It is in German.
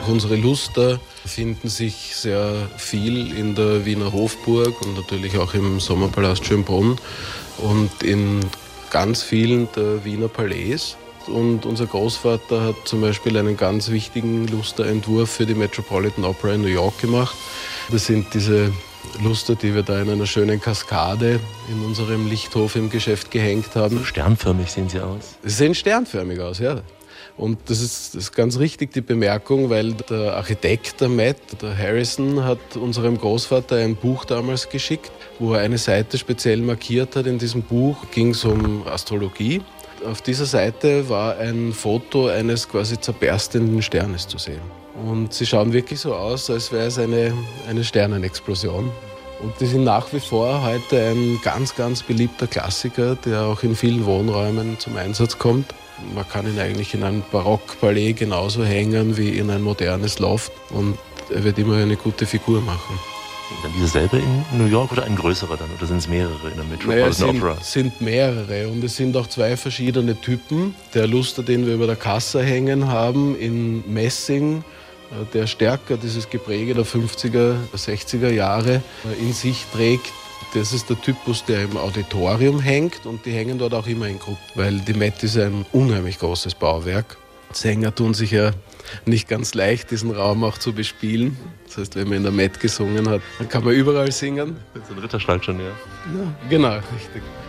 Auch unsere Luster finden sich sehr viel in der Wiener Hofburg und natürlich auch im Sommerpalast Schönbrunn und in ganz vielen der Wiener Palais. Und unser Großvater hat zum Beispiel einen ganz wichtigen Lusterentwurf für die Metropolitan Opera in New York gemacht. Das sind diese Luster, die wir da in einer schönen Kaskade in unserem Lichthof im Geschäft gehängt haben. So sternförmig sehen sie aus. Sie sehen sternförmig aus, ja. Und das ist ganz richtig, die Bemerkung, weil der Architekt der Met, der Harrison, hat unserem Großvater ein Buch damals geschickt, wo er eine Seite speziell markiert hat. In diesem Buch ging es um Astrologie. Auf dieser Seite war ein Foto eines quasi zerberstenden Sternes zu sehen. Und sie schauen wirklich so aus, als wäre es eine Sternenexplosion. Und die sind nach wie vor heute ein ganz, ganz beliebter Klassiker, der auch in vielen Wohnräumen zum Einsatz kommt. Man kann ihn eigentlich in ein Barockpalais genauso hängen wie in ein modernes Loft. Und er wird immer eine gute Figur machen. Dann dieser selbe in New York oder ein größerer dann? Oder sind es mehrere in der Metropolitan Opera? Es sind mehrere und es sind auch zwei verschiedene Typen. Der Luster, den wir über der Kasse hängen haben, in Messing, der stärker dieses Gepräge der 50er, 60er Jahre in sich trägt. Das ist der Typus, der im Auditorium hängt und die hängen dort auch immer in Gruppen, weil die Met ist ein unheimlich großes Bauwerk. Sänger tun sich ja nicht ganz leicht, diesen Raum auch zu bespielen. Das heißt, wenn man in der Met gesungen hat, dann kann man überall singen. Das ist ein Ritterschlag schon, ja. Ja, genau, richtig.